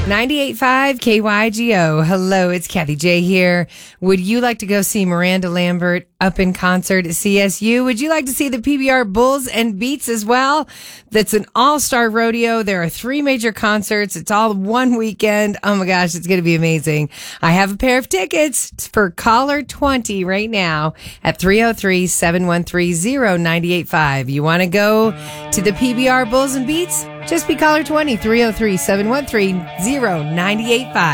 98.5 KYGO. Hello, it's Kathy J here. Would you like to go see Miranda Lambert up in concert at CSU? Would you like to see the PBR Bulls and Beats as well? That's an all-star rodeo. There are 3 major concerts. It's all one weekend. Oh my gosh, it's going to be amazing. I have a pair of tickets for caller 20 right now at 303-713-0985. You want to go to the PBR Bulls and Beats? Just be caller 20, 303-713-0985.